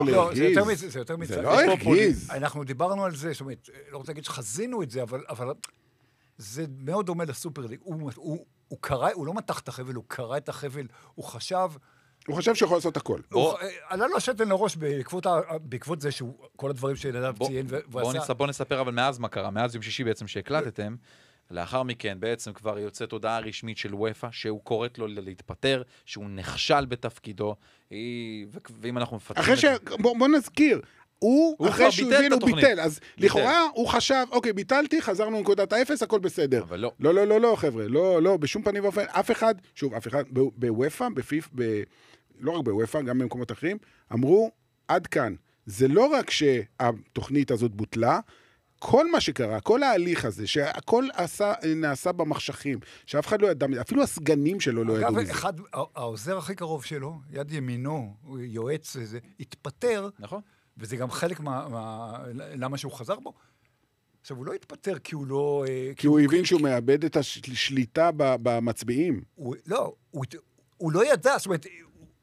לא, זה יותר מזה, זה יותר מזה. זה לא הרגיז. אנחנו דיברנו על זה, זאת אומרת, לא רוצה להגיד שחזינו את זה, אבל זה מאוד דומה לסופר ליג. הוא קרא, הוא לא מתח את החבל, הוא קרא את החבל, הוא חשב... הוא חושב שיכול לעשות הכל. עלה לו השתן לראש בעקבות זה שהוא, כל הדברים שנדב ציין ועשה... בוא נספר אבל מאז מה קרה, מאז יום שישי בעצם שהקלטתם, לאחר מכן בעצם כבר יוצאת הודעה רשמית של וופא, שהוא קוראת לו להתפטר, שהוא נכשל בתפקידו, ואם אנחנו מפתחים... אחרי בוא נזכיר, הוא אחרי שהוא הבין, הוא ביטל, אז לכאורה הוא חשב, אוקיי, ביטלתי, חזרנו לנקודת האפס, הכל בסדר. אבל לא. לא, חבר'ה, לא, בשום פנים ואופן, אף אחד, בוופא, בפיפ, לא רק בוופא, גם במקומות אחרים, אמרו, עד כאן. זה לא רק שהתוכנית הזאת בוטלה, כל מה שקרה, כל ההליך הזה, שהכל נעשה במחשכים, שאף אחד לא ידע, אפילו הסגנים שלו לא ידעו מזה. אגב, העוזר הכי קרוב שלו, יד ימינו, יועץ, התפטר, נכון. וזה גם חלק למה שהוא חזר בו. עכשיו, הוא לא התפטר כי הוא לא... כי הוא הבין שהוא מאבד את השליטה במצביעים. לא, הוא לא ידע, זאת אומרת...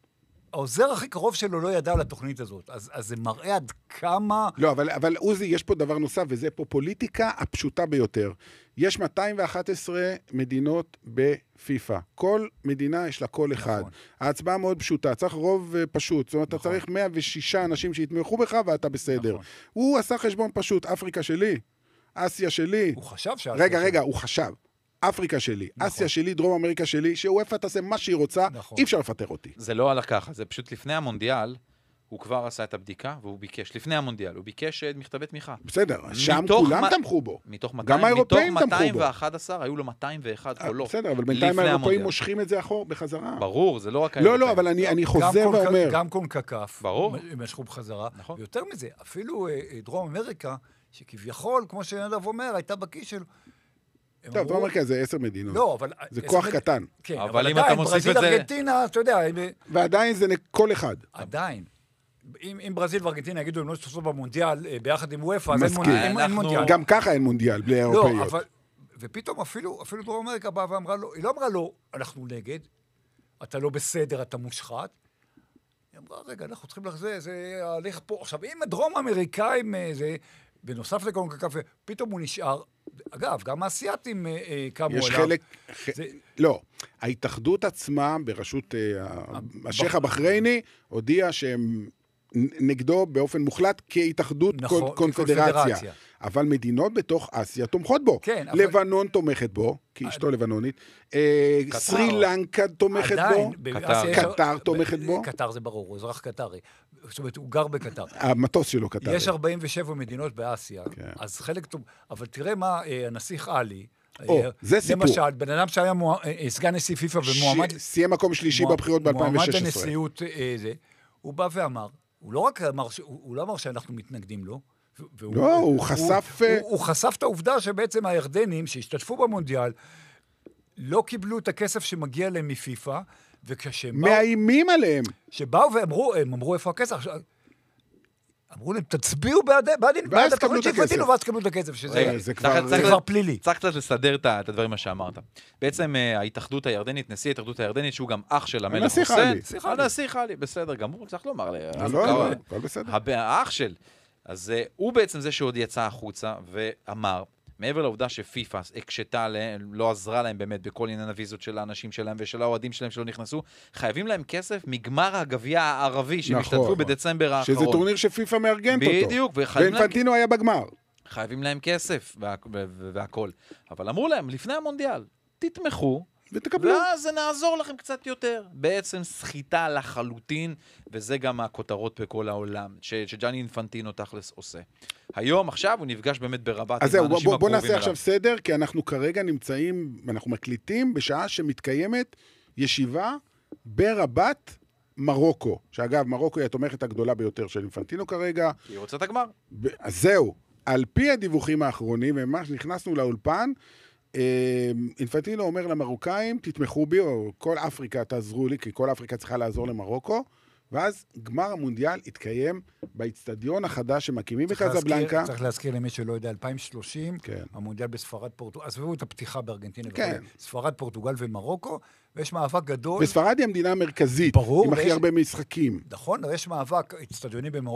העוזר הכי קרוב שלו לא ידע על התוכנית הזאת, אז זה מראה עד כמה... לא, אבל עוזי, יש פה דבר נוסף, וזה פה פוליטיקה הפשוטה ביותר. יש 211 מדינות בפיפא. כל מדינה יש לה קול אחד. ההצבעה מאוד פשוטה, צריך רוב פשוט. זאת אומרת, אתה צריך 106 אנשים שיתמכו בך ואתה בסדר. הוא עשה חשבון פשוט, אפריקה שלי, אסיה שלי. הוא חשב רגע, הוא חשב. אפריקה שלי, אסיה שלי, דרום אמריקה שלי, שוופא תעשה מה שהיא רוצה, אי אפשר לפטר אותי. זה לא הלך ככה, זה פשוט לפני המונדיאל, הוא כבר עשה את הבדיקה, והוא ביקש, לפני המונדיאל, הוא ביקש מכתבי תמיכה. בסדר, שם כולם תמכו בו. גם האירופאים תמכו בו. מתוך 211, היו לו 202 קולות. בסדר, אבל בינתיים האירופאים מושכים את זה אחור בחזרה. ברור, זה לא רק האירופאים. לא, אבל אני חוזר ואומר. גם קונקקף, ברור. משכו בחזרה. ויותר מזה, אפילו דרום אמריקה, שכביכול, כמו שנדב אומר, הייתה בכיס שלו. טוב, דרום אמריקה זה 10 מדינות. לא, אבל... זה כוח קטן. כן, אבל עדיין, ברזיל, ארגנטינה, אתה יודע... ועדיין זה כל אחד. עדיין. אם ברזיל וארגנטינה יגידו, הם לא ישתתפו במונדיאל ביחד עם וופא, אז אין מונדיאל. גם ככה אין מונדיאל, בלי האירופאיות. לא, אבל... ופתאום אפילו דרום אמריקה באה ואמרה לו, היא לא אמרה לו, אנחנו נגד, אתה לא בסדר, אתה מושחת. היא אמרה, רגע, אנחנו צריכים לחזור, זה הליך פה. עכשיו, אם הדרום אמריקאים, זה... בנוסף לקונקקף, פתאום הוא נשאר, אגב, גם האסייתים קמו עליו. יש חלק, לא, ההתאחדות עצמה, בראשות השייח הבחרייני, הודיעה שהם נגדו באופן מוחלט כהתאחדות קונפדרציה. אבל מדינות בתוך אסיה תומכות בו. לבנון תומכת בו, כי אשתו לבנונית. סרי לנקה תומכת בו. קטר תומכת בו. קטר זה ברור, הוא אזרח קטרי. זאת אומרת, הוא גר בקטר. המטוס שלו קטרי. יש 47 מדינות באסיה, אז חלק טוב. אבל תראה מה הנסיך עלי, זה סיפור. למשל, בן אדם שהיה סגן נשיא פיפ"א ומועמד... סיים מקום שלישי בבחירות ב-2016. מועמד הנשיאות, הוא בא ואמר, הוא לא רק אמר, הוא לא אמר שאנחנו מתנגדים לו, לא, הוא חשף... הוא חשף את העובדה שבעצם הירדנים שהשתתפו במונדיאל לא קיבלו את הכסף שמגיע להם מפיפ"א, וכשהם באו... מאיימים עליהם. שבאו ואמרו, הם אמרו איפה הכסף? אמרו להם, תצביעו בעד התוכנית שהפתינו, ואז תקבלו את הכסף, שזה כבר פלילי. צריך קצת לסדר את הדברים מה שאמרת. בעצם ההתאחדות הירדנית, נשיא ההתאחדות הירדנית, שהוא גם אח של המלך חוסיין. הנשיא חאלי, בסדר גמור, צריך לומר. לא, הכל בסדר. האח של. אז הוא בעצם זה שעוד יצא החוצה ואמר, מעבר לעובדה שפיפ"א הקשתה עליהם, לא עזרה להם באמת בכל עניין הוויזות של האנשים שלהם ושל האוהדים שלהם שלא נכנסו, חייבים להם כסף מגמר הגביע הערבי שהם השתתפו בדצמבר האחרון. שזה טורניר שפיפ"א מארגנת אותו. בדיוק. ואינפנטינו היה בגמר. חייבים להם כסף והכל. אבל אמרו להם, לפני המונדיאל, תתמכו, ותקבלו. ואז זה נעזור לכם קצת יותר. בעצם סחיטה לחלוטין, וזה גם הכותרות בכל העולם, שג'אני אינפנטינו תכלס עושה. היום, עכשיו, הוא נפגש באמת ברבת עם האנשים הקרובים אליו. בוא נעשה עכשיו סדר, כי אנחנו כרגע נמצאים, אנחנו מקליטים בשעה שמתקיימת ישיבה ברבת מרוקו, שאגב, מרוקו היא התומכת הגדולה ביותר של אינפנטינו כרגע. היא רוצה את הגמר. אז זהו, על פי הדיווחים האחרונים, ממש נכנסנו לאולפן, אינפנטינו אומר למרוקאים, תתמכו בי, או כל אפריקה תעזרו לי, כי כל אפריקה צריכה לעזור למרוקו, ואז גמר המונדיאל התקיים באצטדיון החדש שמקימים בקזבלנקה. צריך להזכיר למי שלא יודע, 2030, המונדיאל בספרד פורטוגל, עזבו את הפתיחה בארגנטינה, ספרד, פורטוגל ומרוקו, ויש מאבק גדול. וספרד היא המדינה המרכזית, עם הכי הרבה משחקים. נכון, יש מאבק אצטדיוני במרוקו,